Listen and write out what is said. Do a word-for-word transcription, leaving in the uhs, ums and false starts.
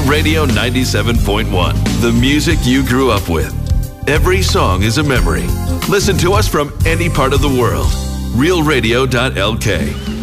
Radio ninety-seven point one, the music you grew up with. Every song is a memory. Listen to us from any part of the world. real radio dot l k.